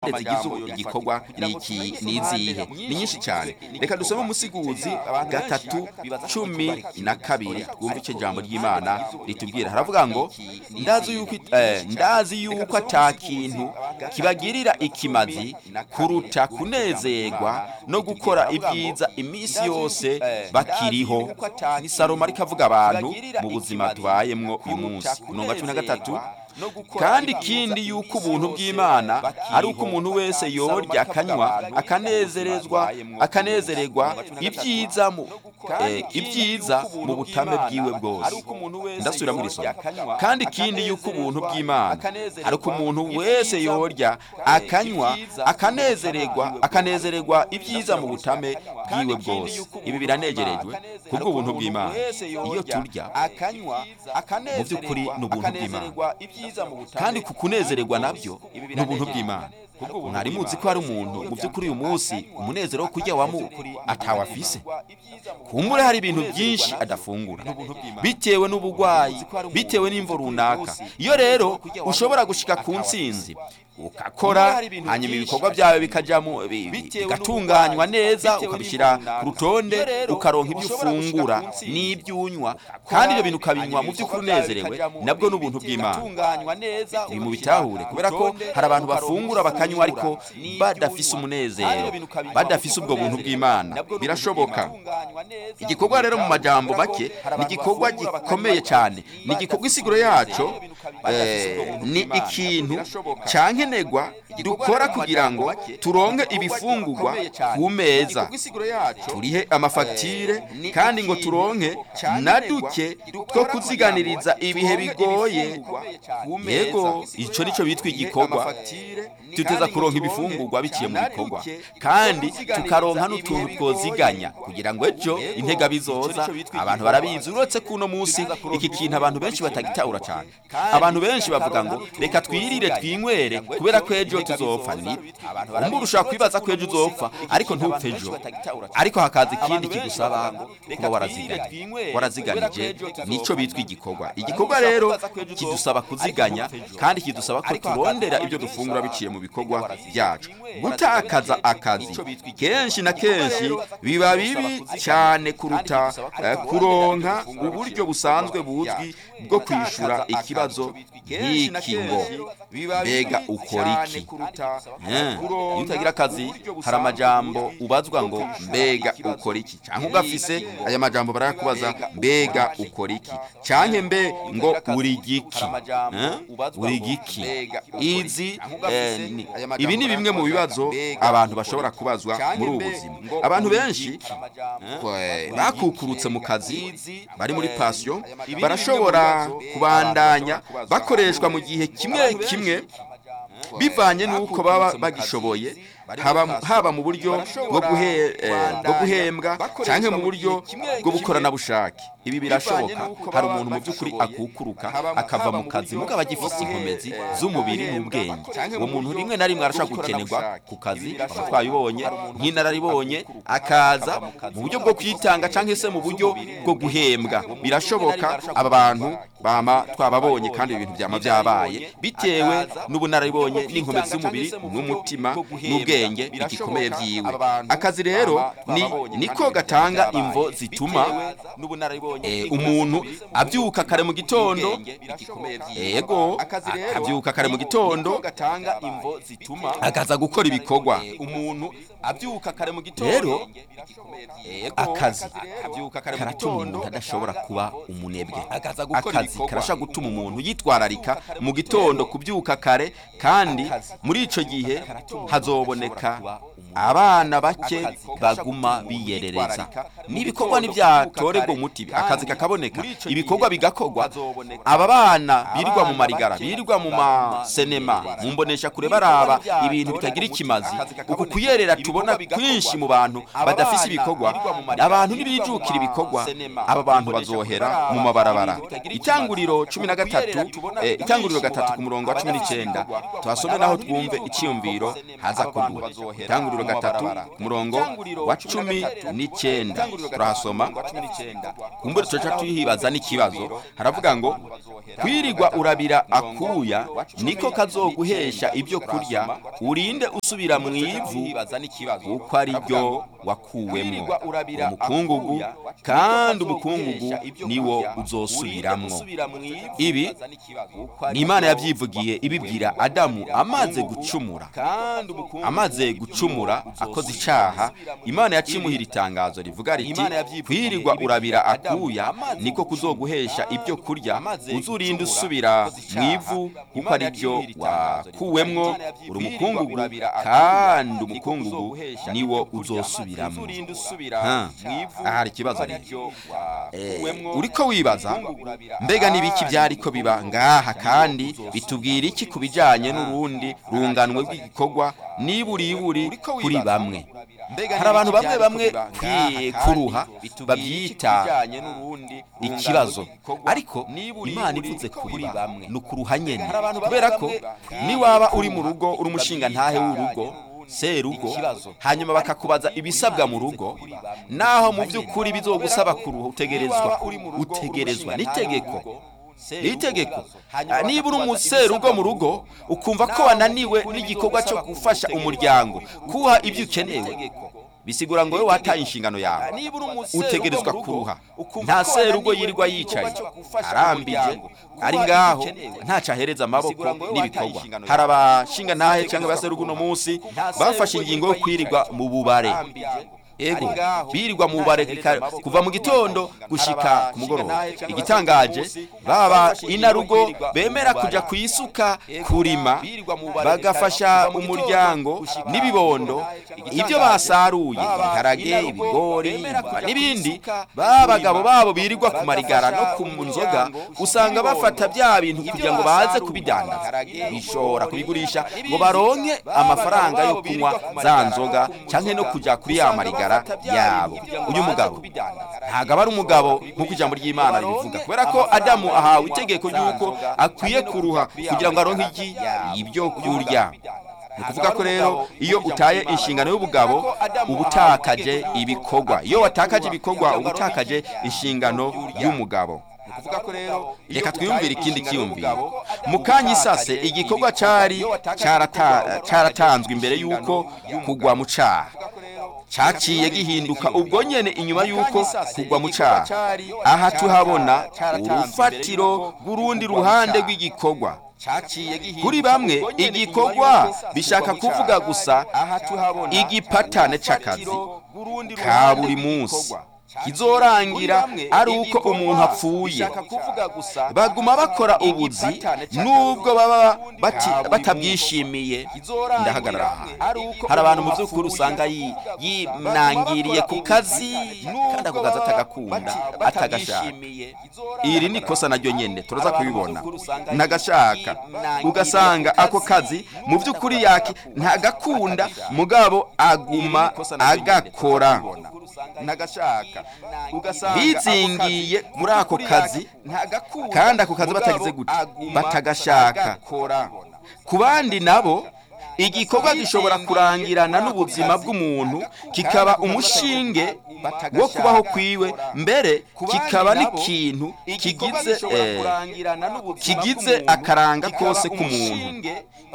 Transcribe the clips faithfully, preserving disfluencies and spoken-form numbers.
impande zigize igikorwa niki nizihe ni nyinshi cyane. Reka dusome Umusiguzi gatatu cumi na kabiri twumva icyo jambo ry'Imana ritubwira. Haravuga ngo ndazi yuko eh, ndazi yuko atakintu kibagirira ikimazi kuruta kunezerwa no gukora ibyiza iminsi yose bakiriho. Ni Salomo ariko avuga abantu mu buzima tubayemwo uyu munsi. Mirongo cumi na gatatu kandi kindi yuko ubuntu bw'Imana ari uko umuntu wese yorya akanywa akanezerezwa akanezererwa ibyiza mu eh, ibyiza mu butame bwiwe bwose. Ndasubira muri somo. Kandi kindi yuko ubuntu bw'Imana ari uko umuntu wese yorya akanywa akanezererwa akanezererwa ibyiza mu butame bwiwe bwose. Ibi biranegerejwe kubwo ubuntu bw'Imana. Iyo turya akanywa akanezererwa mu by'ukuri n'ubuntu bw'Imana, kandi kukunezererwa nabyo n'ubuntu bw'Imana. Mwari muzi ko hari umuntu mu by'ukuri uyu munsi umunezero wo kurya wamu atawafise. Kumbure hari ibintu byinshi adafungura bitewe n'ubugwayi, bitewe n'imvo runaka. Iyo rero ushobora gushika ku ntsinzi ukakora hanyuma ibikorwa byawe bikajamo bigatunganywa neza, ukabishyira ku rutonde, ukaronka ibyo ufungura n'ibyunywa, kandi ibyo bintu ukabinywa mu by'ukuri unezerewe, nabwo n'ubuntu bw'Imana. Ni mu bitahure, kubera ko hari abantu bafungura bakanywa ariko badafise umunezero, badafise ubwo buntu bw'Imana. Birashoboka. Igikorwa rero mu majambo make ni igikorwa gikomeye cyane. Ni igikorwa isiguro yacu eh, ni ikintu canke negwa dukora kugira ngo turonke ibifungurwa ku meza, turihe amafagitire, kandi ngo turonke naduke two kuziganiriza ibihe bigoye. Yego, ico nico bitwa igikorwa. Tuteza kuronka ibifungurwa biciye mu bikorwa, kandi tukaronka n'utuntu twoziganya kugira ngo ejo intega bizoza. Abantu barabizi, uretse kuno munsi iki kintu abantu benshi batagitahura cyane. Abantu benshi bavuga ngo reka twirire twinywere kubera ko ejo tuzopfa. Ni umuntu ushaka kwibaza ko ejo uzopfa ariko ntupfe ejo, ariko hakaza ikindi kigusaba kuba waraziganye waraziganije. Nico bitwa igikorwa. Igikorwa rero kidusaba kuziganya, kandi kidusaba ko turondera ibyo dufungura biciye mu bikorwa byacu. Gutakaza akazi kenshi na kenshi biba bibi cyane kuruta eh, kuronka uburyo busanzwe buzwi bwo kwishura ikibazo nk'iki ngo mbega ukora iki. Iyo utagira akazi hari amajambo ubazwa ngo mbega ukora iki, cyangwa ugafise aya majambo barayakubaza mbega ukora iki, cyangwa mbe ngo uri giki, uri giki. Izi eh, ibi ni bimwe mu bibazo abantu bashobora kubazwa muri ubu buzima. Abantu benshi bakukurutse mu kazi, bari muri passion, barashobora kubandanya bakoreshwa mu gihe kimwe kimwe bivanye nuko baba bagishoboye, haba haba mu buryo bwo guhe bwo guhembwa cyangwa mu buryo bwo gukorana bushake. Ibi birashoboka. Hari umuntu mu by'ukuri akukuruka akava mu kazi mugaba gifise inkomezi z'umubiri n'ubwenge. Uwo muntu rimwe na rimwe arashaka gukenerwa ku kazi, twabibonye nk'inararibonye, akaza mu buryo bwo kwitanga cyangwa se mu buryo bwo guhembwa. Birashoboka. Aba bantu bama twababonye, kandi ibintu byama byabaye bitewe n'ubunararibonye n'inkomezi z'umubiri n'umutima n'ubwenge bigikomeye byiwe. Akazi rero ni niko gatanga imvo zituma Eh, umuntu abyuka kare mu gitondo. Yego, abyuka kare mu gitondo gatanga imvo zituma akaza gukora ibikorwa. Umuntu abyuka kare mu gitondo rero akazi karatuma umuntu adashobora kuba umunebwe. Akazi karasha gutuma umuntu yitwararika mu gitondo kubyuka kare, kandi muri ico gihe hazoboneka abana bake baguma biyerereza. Nibikorwa n'ibyatorego umuti, akazi kakaboneka, ibikorwa bigakorwa. Aba bana birirwa mu marigara, birirwa mu masenema, mu mbonesha kure baraba ibintu bitagira ikimazi. Uku kuyerera tubona kwinshi mu bantu badafise ibikorwa, abantu nibijukira ibikorwa, aba bantu bazohera mu mabarabara. Itanguriro cumi na gatatu, eh, itanguriro gatatu ku murongo wa cumi n'icyenda tuhasome naho twumve icyumviro haza kuduha. itanguriro gatatu ku murongo wa cumi n'icyenda turahasoma kumbura tuca tuhibaza n'ikibazo haravuga ngo kwirirwa urabira akuya niko kazoguhesha ibyo kurya urinde usubira mu ivu kuko ari ryo wakuwemo umukungugu kandi umukungugu niwo uzosubiramwo. Ibi ni Imana yabyivugiye ibibwira Adamu amaze gucumura amaze gucumura akoze icyaha. Imana yacimuhira itangazo rivuga riti kwirirwa urabira akuya niko kuzoguhesha ibyo kurya uzurinde usubira mu ivu kuko ari ryo wakuwemwo uri umukungugu kandi umukungugu niwo uzosubiramo. aha hari ikibazo rero uriko wibaza mbega nibiki byariko biba ngaha kandi bitubwira iki kubijanye n'urundi runganwe rw'igikorwa niburiburi kuri bamwe. Hari abantu bamwe bamwe kuruha babyita ikibazo, ariko Imana ivuze kuri bamwe nukuruha nyene, kubera ko ni waba uri mu rugo uri umushinga ntahe w'urugo serugo hanyuma bakakubaza ibisabwa mu rugo, naho mu by'ukuri bizogusaba kuruha utegerezwa utegerezwa n'itegeko n'itegeko niba uri umuserugo mu rugo ukumva ko wananiwe n'igikorwa cyo gufasha umuryango kuha ibyo ukeneye, bisigura ngo wewe wataye inshingano yawe utegerezwa kuruha. Nta serugo yirirwa yicaye arambije ari ngaho ntaca ahereza amaboko n'ibikorwa. Hari abashinga ntahe cyangwa abaserugo uno munsi bafashe ingingo yo kwirirwa mu bubare, ego birirwa mu bubare kuva mu gitondo gushika ku mugoroba. Igitangaje baba inarugo bemera kuja kwisuka kurima bagafasha umuryango n'ibibondo ibyo basaruye ibiharage ibigori n'ibindi. Babagabo babo birirwa ku marigara no ku nzoga usanga bafata bya bintu kugira ngo baze kubidandaza bishora kubigurisha ngo baronke amafaranga yo kunywa za nzoga canke no kuja kuri ya marigara yabo. Uyu mugabo ntago ari umugabo nk'uko ijambo ry'Imana ribivuga, kubera ko Adamu ahawe itegeko ry'uko akwiye kuruha kugira ngo aronke iki ibyo kurya. Ni kuvuga ko rero iyo utaye inshingano y'ubugabo ubutakaje ibikorwa, iyo watakaje ibikorwa ubutakaje inshingano y'umugabo. Reka twiyumvire ikindi kiyumviro. Mu kanya isase igikorwa cari cyaratanzwe imbere y'uko kugwa mu caha caciye gihinduka ubwo nyene inyuma y'uko kugwa mu caha. Aha tuhabona urufatiro rw'urundi ruhande rw'igikorwa. Kuri bamwe igikorwa bishaka kuvuga gusa igipatane c'akazi ka buri munsi kizorangira ari uko umuntu apfuye. Baguma bakora ubuzi nubwo baba batabwishimiye. Ndahagarara hari abantu mu by'ukuri usanga yinangiriye ku kazi kandi ako kazi atagakunda atagashaka. Iri ni kosa naryo nyene turaza kubibona. Ntagashaka ugasanga ako kazi mu by'ukuri yake ntagakunda mugabo aguma agakora ntagashaka bizingiye muri ako kazi kandi ako kazi batagize gute batagashaka. Ku bandi nabo igikorwa gishobora kurangirana n'ubuzima bw'umuntu kikaba umushinge wo kubaho kwiwe, mbere kikaba n'ikintu kigize eh, kigize akaranga kose k'umuntu.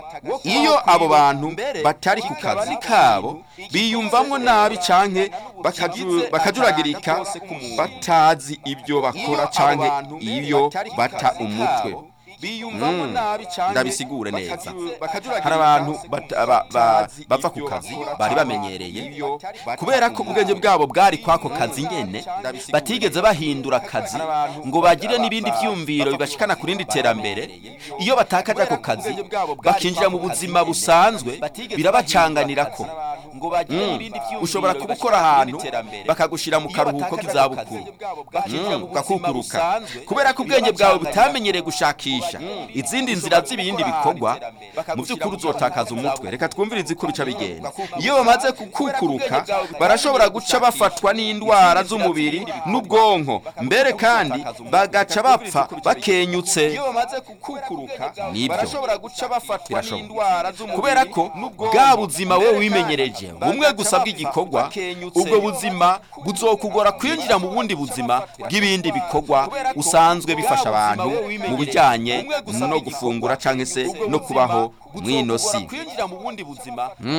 Iyo abo bantu batari ku kazi kabo biyumvamwo nabi canke bakajuragirika batazi ibyo bakora canke iyo bata umutwe. Mm, ndabisigure neza. Hari abantu bava ku kazi bari bamenyereye kubera ko ubwenge bwabo bwari kwako kazi nyene, batigeze bahindura akazi ngo bagire n'ibindi vyumviro bibashikana ku rindi terambere. Iyo batakaje ako kazi bakinjira mu buzima busanzwe birabacanganira ko ushobora kubukora ahantu bakagushira mu karuhuko k'izabukuru ugakukuruka kubera ko ubwenge bwawe butamenyereye gushakisha izindi nzira z'ibindi bikorwa mu by'ukuri uzotakaza umutwe. Reka twumvirize ikuru ca bigenda. Iyo bamaze kukukuruka barashobora guca bafatwa n'indwara z'umubiri n'ubwonko, mbere kandi bagaca bapfa bakenyutse. Iyo bamaze kukukuruka barashobora guca bafatwa n'indwara z'umubiri kubera ko bwa buzima we wimenyereje bumwe gusa bw'igikorwa, ubwo buzima buzokugora kwinjira mu bundi buzima bw'ibindi bikorwa usanzwe bifasha abantu mu bijyanye no gufungura canke se no kubaho mw'ino si.